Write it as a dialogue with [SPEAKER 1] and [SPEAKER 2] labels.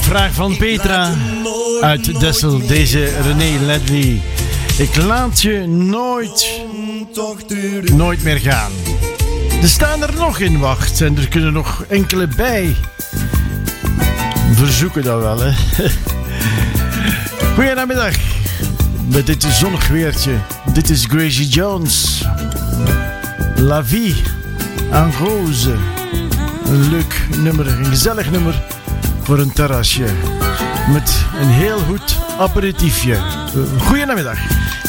[SPEAKER 1] Vraag van Petra uit Dessel. Deze René Ledley. Ik laat je nooit meer gaan. Er staan er nog in wacht en er kunnen nog enkele bij. Verzoeken dat wel, hè. Goedenamiddag. Met dit zonnig weertje. Dit is Gracie Jones. La Vie en Rose. Een leuk nummer, een gezellig nummer voor een terrasje. Met een heel goed aperitiefje. Goedenamiddag.